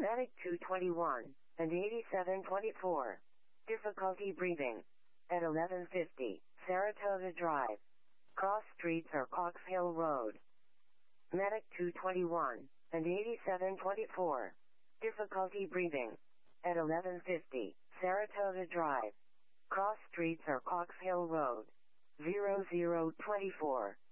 Medic 221 and 8724. Difficulty breathing. At 1150, Saratoga Drive. Cross streets or Cox Hill Road. Medic 221 and 8724. Difficulty breathing. At 1150, Saratoga Drive. Cross streets or Cox Hill Road. 0024.